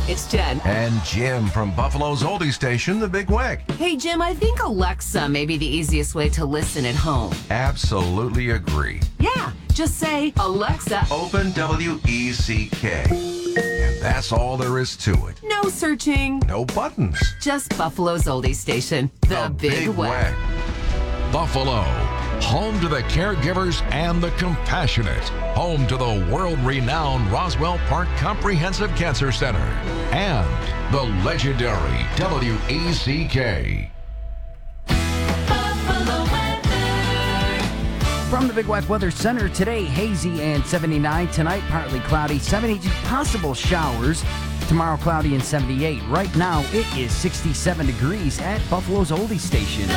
it's Jen. And Jim from Buffalo's oldie station, The Big Weck. Hey, Jim, I think Alexa may be the easiest way to listen at home. Absolutely agree. Yeah, just say, Alexa, Open WECK. And that's all there is to it. no searching, No buttons. just Buffalo's oldie station, The Big Weck. Buffalo, home to the caregivers and the compassionate, home to the world-renowned Roswell Park Comprehensive Cancer Center, and the legendary WECK. From the Big Weck Weather Center, today hazy and 79. Tonight, partly cloudy, 72 possible showers. Tomorrow, cloudy and 78. Right now, it is 67 degrees at Buffalo's oldie station.